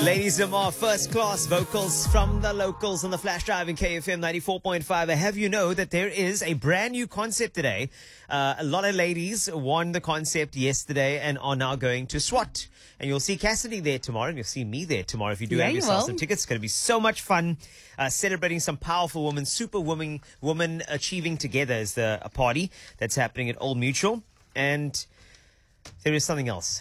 Ladies and more first-class vocals from the locals on the Flash Drive in KFM 94.5. I have you know that there is a brand new concept today. A lot of ladies won the concept yesterday and are now going to SWAT. And you'll see Cassidy there tomorrow, and you'll see me there tomorrow if you do have yourself some tickets. It's going to be so much fun. Celebrating some powerful women, woman achieving together is a party that's happening at Old Mutual. And there is something else.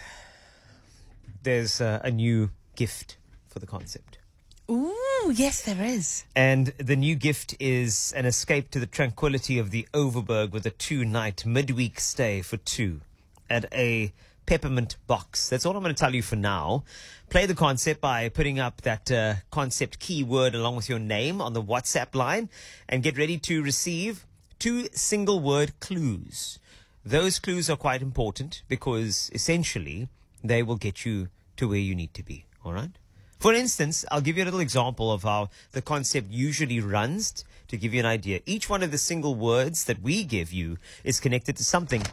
There's a new gift for the concept. Ooh, yes, there is. And the new gift is an escape to the tranquility of the Overberg with a 2-night midweek stay for two at a Peppermint Box. That's all I'm going to tell you for now. Play the concept by putting up that concept keyword along with your name on the WhatsApp line and get ready to receive 2 single-word clues. Those clues are quite important because essentially they will get you to where you need to be. All right? For instance, I'll give you a little example of how the concept usually runs to give you an idea. Each one of the single words that we give you is connected to something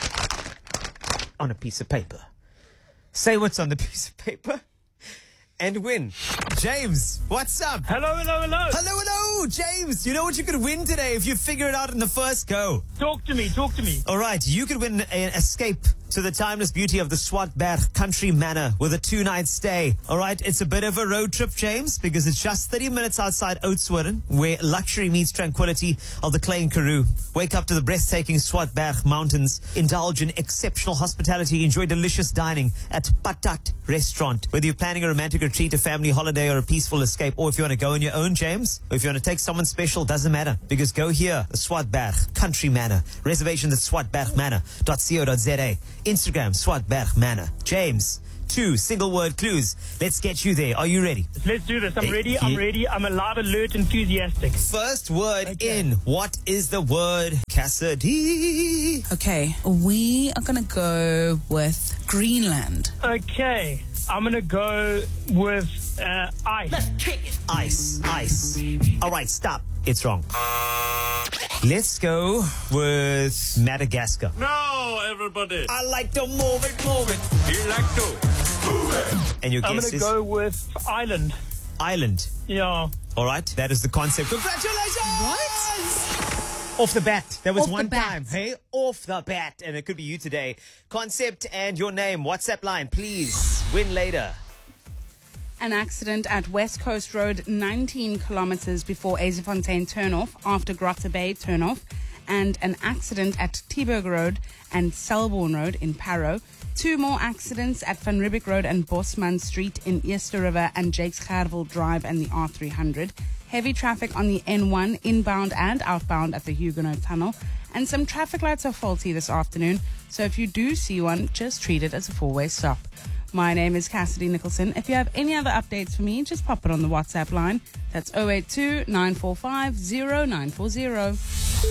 on a piece of paper. Say what's on the piece of paper and win. James, what's up? Hello. Hello, James. You know what you could win today if you figure it out in the first go? Talk to me. All right, you could win an escape to the timeless beauty of the Swartberg Country Manor with a 2-night stay. All right, it's a bit of a road trip, James, because it's just 30 minutes outside Oudtshoorn, where luxury meets tranquility of the Klein Karoo. Wake up to the breathtaking Swartberg Mountains, indulge in exceptional hospitality, enjoy delicious dining at Patat Restaurant. Whether you're planning a romantic retreat, a family holiday, or a peaceful escape, or if you want to go on your own, James, or if you want to take someone special, doesn't matter, because go here, the Swartberg Country Manor. Reservations at swartbergmanor.co.za. Instagram, Swartberg Manor. James, 2 single-word clues. Let's get you there. Are you ready? Let's do this. I'm ready. I'm alive, alert, enthusiastic. First word in. What is the word, Cassidy? Okay, we are going to go with Greenland. Okay, I'm going to go with ice. Let's kick it. Ice. All right, stop. It's wrong. Let's go with Madagascar. No, everybody. I like to move it. You like to move it. And your I'm guess going to is? go with island. Island. Yeah. All right, that is the concept. Congratulations! What? Off the bat. That was Off the one bat. time. Hey, off the bat. And it could be you today. Concept and your name. WhatsApp line, please. Win later. An accident at West Coast Road, 19 kilometers before Azefontein turnoff, after Grotta Bay turnoff, and an accident at Teeburg Road and Selborne Road in Parow. 2 more accidents at Van Riebeeck Road and Bosman Street in Eerste River and Jakes Gerwel Drive and the R300. Heavy traffic on the N1 inbound and outbound at the Huguenot Tunnel. And some traffic lights are faulty this afternoon, so if you do see one, just treat it as a 4-way stop. My name is Cassidy Nicholson. If you have any other updates for me, just pop it on the WhatsApp line. That's 082-945-0940.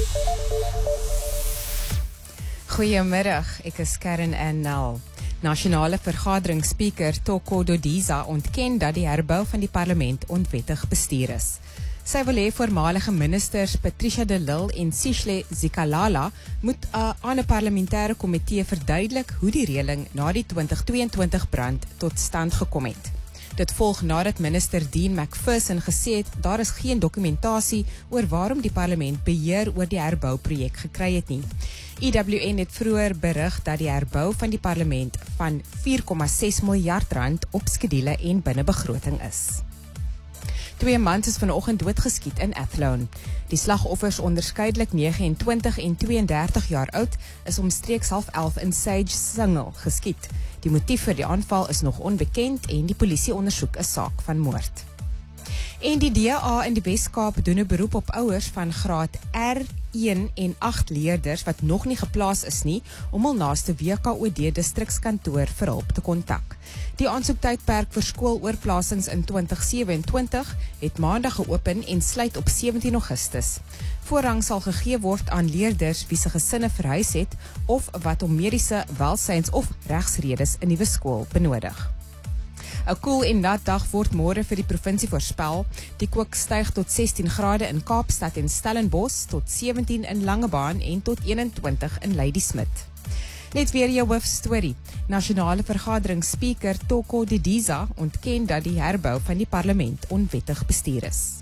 Goeiemiddag, ek is Karen Nel. Nasionale vergaderingsspeaker Toko Dodiza ontken dat die herbou van die parlement onwettig bestuur is. Sy wil hê voormalige ministers Patricia de Lille en Sishle Zikalala moet aan 'n parlementêre komitee verduidelik hoe die reëling na die 2022 brand tot stand gekom het. Dit volg nadat minister Dean McPherson gesê het daar is geen dokumentasie oor waarom die parlement beheer oor die herbouprojek gekry het nie. IWN het vroeër berig dat die herbou van die parlement van 4,6 miljard rand op skedule en binne begroting is. 2 mans is vanoggend doodgeskiet in Athlone. Die slagoffers, onderskeidelik 29 en 32 jaar oud, is omstreeks 11:30 in Sage Single geskiet. Die motief vir die aanval is nog onbekend en die polisie ondersoek 'n saak van moord. En die DA in die Wes-Kaap doen 'n beroep op ouers van graad R1 en 8 leerders wat nog nie geplaas is nie, om hul naaste WKOD distrikskantoor vir hulp te kontak. Die aansoektydperk vir skooloorplasings in 2027 het maandag geopen en sluit op 17 Augustus. Voorrang sal gegee word aan leerders wie se gesinne verhuis het of wat om mediese, welsyns of regsredes 'n nuwe skool benodig. 'n Koel en nat dag word môre vir die provinsie voorspel. Die kook styg tot 16 grade in Kaapstad en Stellenbosch, tot 17 in Langebaan en tot 21 in Ladysmith. Net weer jou hoofstorie. Nasionale vergadering speaker Toko Didiza ontken dat die herbou van die parlement onwettig bestuur is.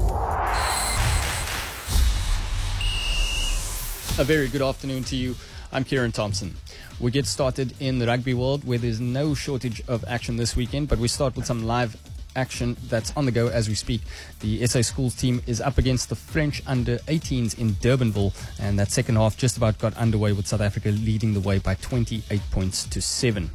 A very good afternoon to you. I'm Kieran Thompson. We get started in the rugby world where there's no shortage of action this weekend, but we start with some live action that's on the go as we speak. The SA Schools team is up against the French under-18s in Durbanville, and that second half just about got underway with South Africa leading the way by 28 points to 7.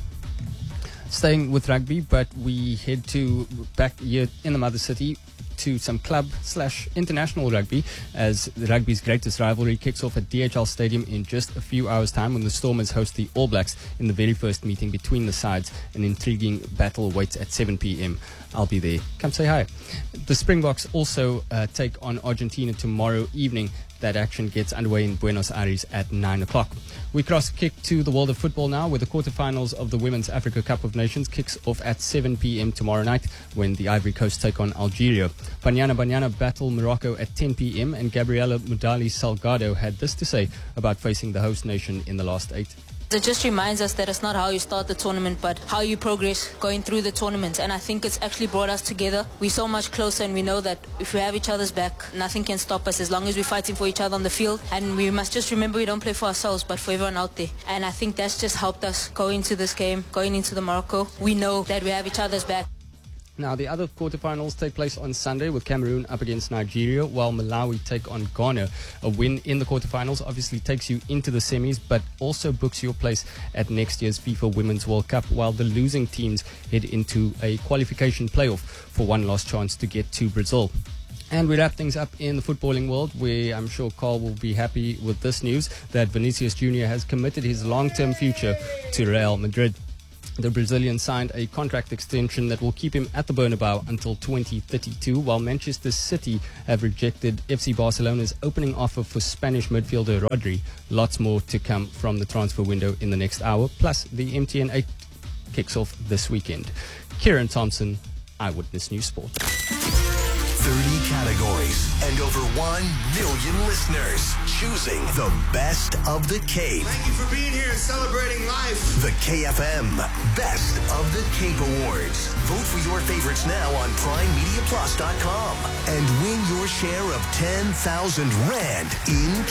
Staying with rugby, but we head to back here in the mother city to some club/international rugby as the rugby's greatest rivalry kicks off at DHL Stadium in just a few hours' time when the Stormers host the All Blacks in the very first meeting between the sides. An intriguing battle awaits at 7 p.m. I'll be there. Come say hi. The Springboks also take on Argentina tomorrow evening. That action gets underway in Buenos Aires at 9 o'clock. We cross-kick to the world of football now, where the quarterfinals of the Women's Africa Cup of Nations kicks off at 7 p.m. tomorrow night when the Ivory Coast take on Algeria. Banyana battle Morocco at 10 p.m. and Gabriela Mudali Salgado had this to say about facing the host nation in the last 8. It just reminds us that it's not how you start the tournament, but how you progress going through the tournament. And I think it's actually brought us together. We're so much closer, and we know that if we have each other's back, nothing can stop us as long as we're fighting for each other on the field. And we must just remember we don't play for ourselves, but for everyone out there. And I think that's just helped us go into this game, going into the Morocco. We know that we have each other's back. Now, the other quarterfinals take place on Sunday with Cameroon up against Nigeria, while Malawi take on Ghana. A win in the quarterfinals obviously takes you into the semis, but also books your place at next year's FIFA Women's World Cup, while the losing teams head into a qualification playoff for one last chance to get to Brazil. And we wrap things up in the footballing world, where I'm sure Carl will be happy with this news that Vinicius Jr. has committed his long-term future to Real Madrid. The Brazilian signed a contract extension that will keep him at the Bernabeu until 2032, while Manchester City have rejected FC Barcelona's opening offer for Spanish midfielder Rodri. Lots more to come from the transfer window in the next hour, plus the MTN 8 kicks off this weekend. Kieran Thompson, Eyewitness News Sport. 30 categories and over 1 million listeners choosing the best of the Cape. Thank you for being here and celebrating life. The KFM Best of the Cape Awards. Vote for your favorites now on PrimeMediaPlus.com and win your share of 10,000 Rand in